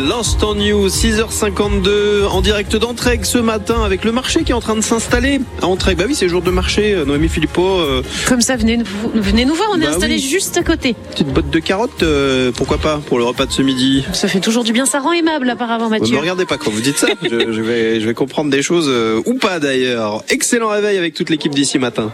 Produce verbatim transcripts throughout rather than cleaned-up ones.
l'instant news, six heures cinquante-deux, en direct d'Entraigues ce matin avec le marché qui est en train de s'installer à Entraigues. Bah oui, c'est jour de marché, Noémie Philippot. Euh... Comme ça, venez nous, venez nous voir, on bah est installé oui. juste à côté. Petite botte de carottes, euh, pourquoi pas, pour le repas de ce midi. Ça fait toujours du bien, ça rend aimable apparemment, Mathieu. Ne me regardez pas quand vous dites ça, je, je, vais, je vais comprendre des choses, euh, ou pas d'ailleurs. Excellent réveil avec toute l'équipe d'ici matin.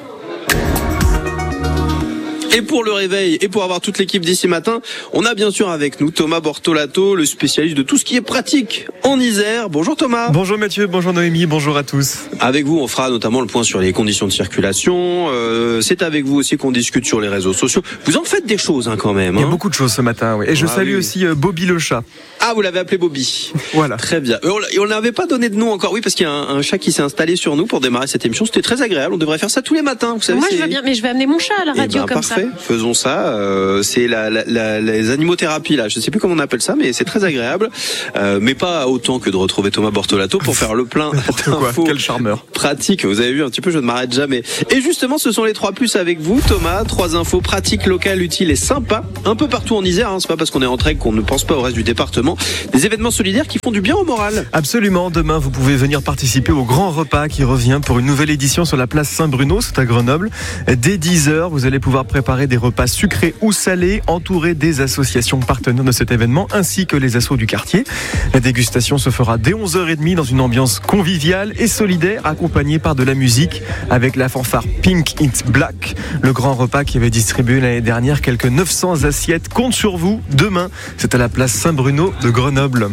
Et pour le réveil et pour avoir toute l'équipe d'ici matin, on a bien sûr avec nous Thomas Bortolato, le spécialiste de tout ce qui est pratique en Isère. Bonjour Thomas. Bonjour Mathieu, bonjour Noémie, bonjour à tous. Avec vous, on fera notamment le point sur les conditions de circulation. Euh, c'est avec vous aussi qu'on discute sur les réseaux sociaux. Vous en faites des choses hein, quand même. Hein. Il y a beaucoup de choses ce matin, oui. Et je ah, salue oui. aussi euh, Bobby le chat. Ah, vous l'avez appelé Bobby. Voilà. Très bien. Et on n'avait pas donné de nom encore, oui, parce qu'il y a un, un chat qui s'est installé sur nous pour démarrer cette émission. C'était très agréable. On devrait faire ça tous les matins. Vous savez, Moi, c'est... je veux bien, mais je vais amener mon chat à la radio ben, comme parfait. ça. Faisons ça. Euh, c'est la, la, la, les animothérapies là. Je ne sais plus comment on appelle ça, mais c'est très agréable. Euh, mais pas autant que de retrouver Thomas Bortolato pour faire le plein d'infos. Quel charmeur. Pratique. Vous avez vu un petit peu, je ne m'arrête jamais. Et justement, ce sont les trois plus avec vous, Thomas. Trois infos pratiques, locales, utiles et sympas. Un peu partout en Isère. Hein. C'est pas parce qu'on est en Entraigues qu'on ne pense pas au reste du département. Des événements solidaires qui font du bien au moral. Absolument. Demain, vous pouvez venir participer au grand repas qui revient pour une nouvelle édition sur la place Saint-Bruno. C'est à Grenoble. Dès dix heures, vous allez pouvoir préparer des repas sucrés ou salés, entourés des associations partenaires de cet événement, ainsi que les assos du quartier. La dégustation se fera dès onze heures trente dans une ambiance conviviale et solidaire, accompagnée par de la musique, avec la fanfare Pink It's Black. Le grand repas qui avait distribué l'année dernière quelques neuf cents assiettes compte sur vous. Demain, c'est à la place Saint-Bruno de Grenoble.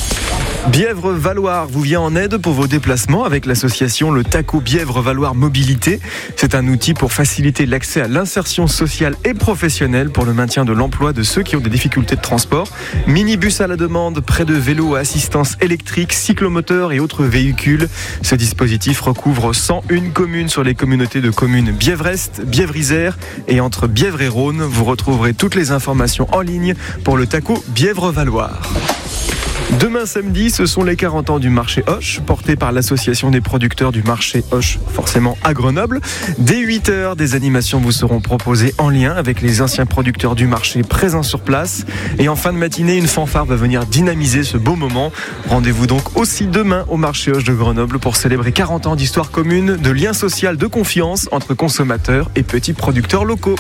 Bièvre Valoir vous vient en aide pour vos déplacements avec l'association Le Taco Bièvre Valoir Mobilité. C'est un outil pour faciliter l'accès à l'insertion sociale et professionnelle pour le maintien de l'emploi de ceux qui ont des difficultés de transport. Minibus à la demande, près de vélos à assistance électrique, cyclomoteurs et autres véhicules. Ce dispositif recouvre cent une communes sur les communautés de communes Bièvre-Est, Bièvre-Isère et entre Bièvre et Rhône. Vous retrouverez toutes les informations en ligne pour le Taco Bièvre Valoir. Demain samedi, ce sont les quarante ans du marché Hoche, porté par l'association des producteurs du marché Hoche, forcément à Grenoble. Dès huit heures, des animations vous seront proposées en lien avec les anciens producteurs du marché présents sur place. Et en fin de matinée, une fanfare va venir dynamiser ce beau moment. Rendez-vous donc aussi demain au marché Hoche de Grenoble pour célébrer quarante ans d'histoire commune, de lien social, de confiance entre consommateurs et petits producteurs locaux.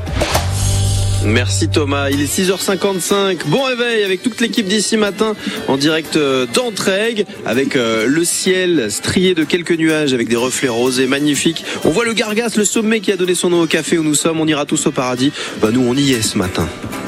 Merci Thomas, il est six heures cinquante-cinq, bon réveil avec toute l'équipe d'ici matin en direct d'Entraigues avec le ciel strié de quelques nuages avec des reflets rosés magnifiques. On voit le Gargas, le sommet qui a donné son nom au café où nous sommes, on ira tous au paradis. Bah nous on y est ce matin.